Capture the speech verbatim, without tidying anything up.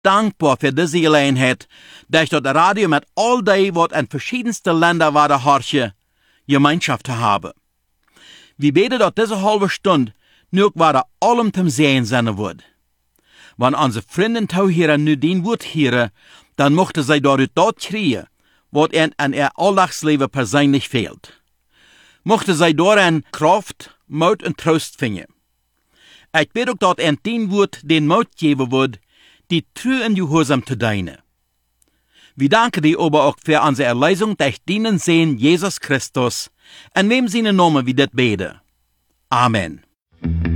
dankbar für diese Gelegenheit, dass das Radio mit all die, was in verschiedensten Ländern waren, herrsche, Gemeinschaft zu haben. Wir beten, dass diese halbe Stunde nur war allem zum Sehen sein wird. Wenn unsere Freunde hier nu den Wort hören, dann mochten sie dadurch dort kriegen, was ihnen an ihr Alltagsleben persönlich fehlt. Mochten sie darin Kraft, Mut und Trost finden. Ich weet ook dat in den Wort den Mut geben wird, die true in Gehorsam zu dienen. Wir danken dir aber auch für unsere Erlösung durch den Sehen Jesus Christus, in wem seine Namen wir das beten. Amen.